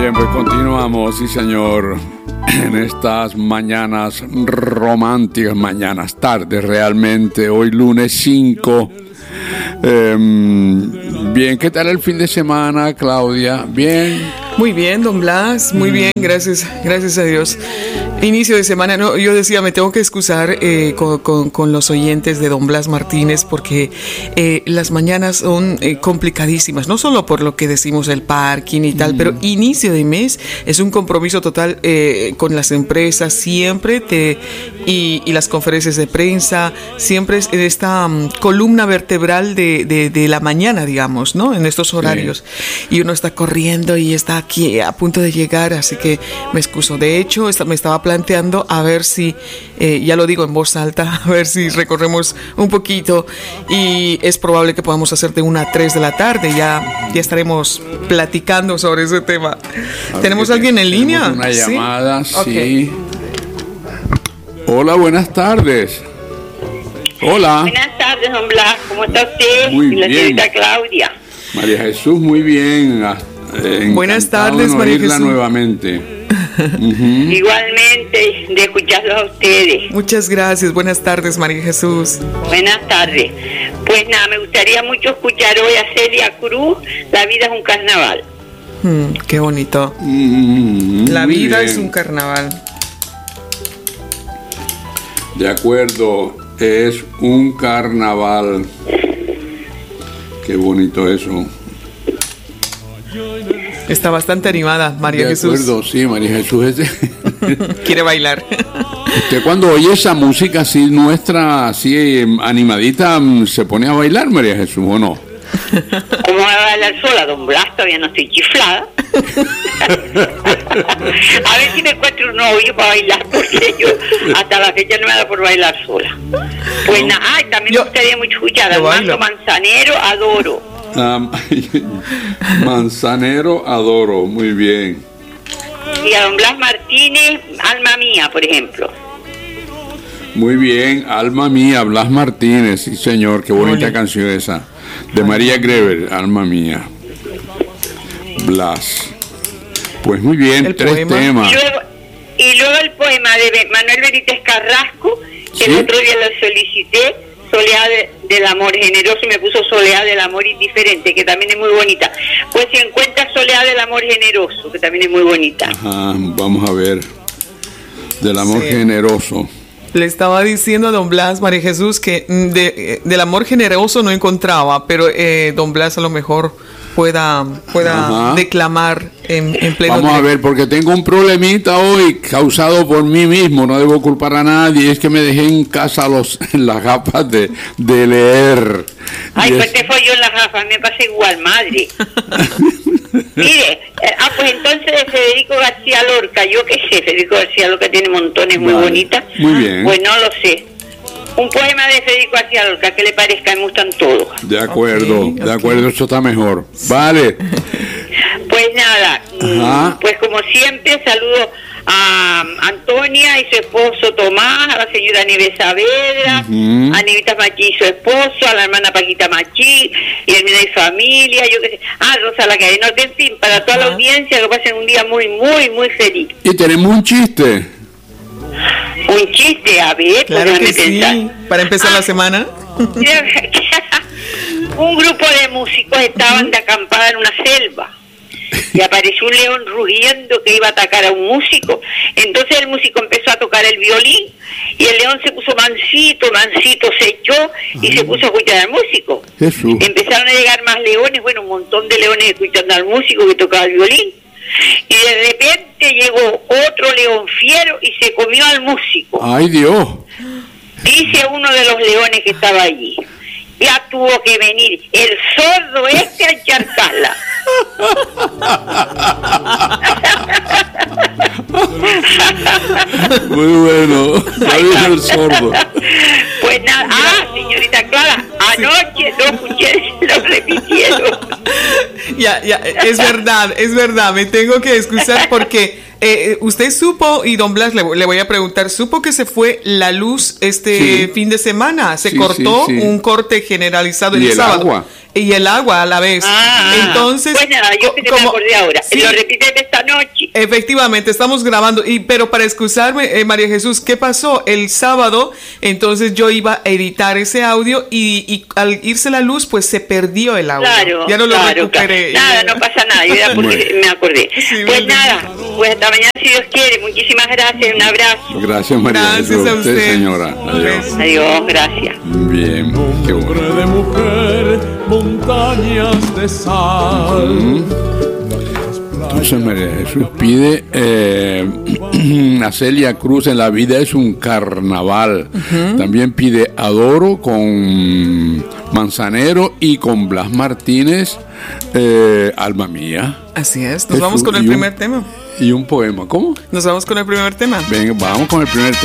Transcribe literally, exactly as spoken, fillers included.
Bien, pues continuamos, sí señor, en estas mañanas románticas, mañanas, tardes realmente, hoy lunes cinco. Eh, bien, ¿qué tal el fin de semana, Claudia? Bien. Muy bien, don Blas, muy bien, gracias, gracias a Dios. Inicio de semana, no, yo decía, me tengo que excusar eh, con, con, con los oyentes de don Blas Martínez porque eh, las mañanas son eh, complicadísimas, no solo por lo que decimos el parking y tal, mm. pero inicio de mes es un compromiso total eh, con las empresas, siempre te, y, y las conferencias de prensa, siempre es esta um, columna vertebral de, de, de la mañana, digamos, ¿no? En estos horarios. Sí. Y uno está corriendo y está aquí a punto de llegar, así que me excuso. De hecho, esta, me estaba planteando a ver si, eh, ya lo digo en voz alta, a ver si recorremos un poquito y es probable que podamos hacer de una a tres de la tarde, ya, ya estaremos platicando sobre ese tema. ¿Tenemos a alguien en línea? Una llamada, sí. Okay. Hola, buenas tardes. Hola. Buenas tardes, don Blas, ¿cómo está usted? Muy y la bien. señorita Claudia. María Jesús, muy bien. Eh, buenas tardes, de María oírla Jesús. nuevamente. Uh-huh. Igualmente, de escucharlos a ustedes. Muchas gracias. Buenas tardes, María Jesús. Buenas tardes. Pues nada, me gustaría mucho escuchar hoy a Celia Cruz, La vida es un carnaval. Mm, qué bonito. Mm, La vida bien. es un carnaval. De acuerdo, es un carnaval. Qué bonito eso. Está bastante animada, María de Jesús. De acuerdo, sí, María Jesús. Es... Quiere bailar. Usted cuando oye esa música así nuestra, así animadita, ¿se pone a bailar, María Jesús, o no? ¿Cómo va a bailar sola, don Blas? Todavía no estoy chiflada. A ver si me encuentro un novio para bailar, porque yo hasta la fecha no me da por bailar sola. Pues nada, ay, también yo, me gustaría mucho escuchar a Armando Manzanero, Adoro. Um, Manzanero, Adoro, muy bien. Y a don Blas Martínez, Alma Mía, por ejemplo. Muy bien, Alma Mía, Blas Martínez, sí señor, qué bonita Hola. Canción esa. De María Greber, Alma Mía. Blas. Pues muy bien, el tres poema. Temas. Y luego, y luego el poema de Manuel Benítez Carrasco, que ¿sí? El otro día lo solicité, Soleá de, del amor generoso, y me puso Soleá del amor indiferente, que también es muy bonita. Pues si encuentras Soleá del amor generoso, que también es muy bonita. Ajá, vamos a ver. Del amor sí. generoso. Le estaba diciendo a don Blas, María Jesús, que de, del amor generoso no encontraba, pero eh, don Blas a lo mejor pueda, pueda declamar en, en pleno Vamos directo. A ver, porque tengo un problemita hoy causado por mí mismo, no debo culpar a nadie, es que me dejé en casa los, las gafas de, de leer. Ay, pues es... te fue yo en las gafas, me pasa igual, madre. Mire, eh, ah, pues entonces de Federico García Lorca, yo qué sé, Federico García Lorca tiene montones muy vale. Bonitas. Muy bien. Pues no lo sé. Un poema de Federico García Lorca, que le parezca, me gustan todos. De acuerdo, okay, de okay. acuerdo, eso está mejor. Vale. Pues nada, Ajá. pues como siempre saludo a Antonia y su esposo Tomás, a la señora Nieves Saavedra, uh-huh. a Nevita Machí y su esposo, a la hermana Paquita Machí, y Hermina y familia, yo qué sé, ah, Rosa la Cadena, en fin, para toda uh-huh. la audiencia, que pasen un día muy, muy, muy feliz. Y tenemos un chiste. Un chiste, a ver, claro que sí. Para empezar ah, la semana. Un grupo de músicos estaban de acampada en una selva y apareció un león rugiendo que iba a atacar a un músico. Entonces el músico empezó a tocar el violín y el león se puso mansito, mansito, se echó y Ay. se puso a escuchar al músico. Jesús. Empezaron a llegar más leones, bueno, un montón de leones escuchando al músico que tocaba el violín. Y de repente llegó otro león fiero y se comió al músico. ¡Ay, Dios! Dice uno de los leones que estaba allí: ya tuvo que venir el sordo este a encharcarla. Muy bueno. Ya vino el sordo. Pues nada, ah, señorita Clara, anoche no escuché, lo repitieron. Ya, ya, es verdad, es verdad, me tengo que excusar porque eh, usted supo, y don Blas, le, le voy a preguntar, ¿supo que se fue la luz este sí. fin de semana? Se sí, cortó sí, sí. un corte generalizado el, ¿Y el sábado. Agua? y el agua a la vez. Ah, entonces, pues nada, yo que te como, me acordé ahora. sí, lo repiten esta noche. Efectivamente, estamos grabando. Y pero para excusarme, eh, María Jesús, ¿qué pasó? El sábado, entonces yo iba a editar ese audio y, y al irse la luz, pues se perdió el audio. Claro, ya no lo claro, recuperé. Claro. Nada, no pasa nada. Yo era porque me acordé. Sí, pues nada, pues hasta mañana si Dios quiere. Muchísimas gracias, un abrazo. Gracias, María Gracias Jesús. a usted, señora. Adiós. Adiós, gracias. Bien, qué bueno. Nombre de mujer, montañas de sal. Mm. Entonces María Jesús pide eh, a Celia Cruz, en la vida es un carnaval. Uh-huh. También pide Adoro con Manzanero y con Blas Martínez, eh, Alma Mía. Así es, nos es vamos un, con el un, primer tema. Y un poema, ¿cómo? Nos vamos con el primer tema. Venga, vamos con el primer tema.